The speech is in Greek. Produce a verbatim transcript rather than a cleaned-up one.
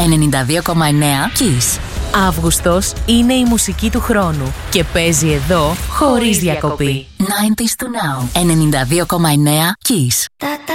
ενενήντα δύο κόμμα εννέα Kiss. Αύγουστος είναι η μουσική του χρόνου και παίζει εδώ χωρίς διακοπή. ενενήντα to now. ενενήντα δύο κόμμα εννέα Kiss.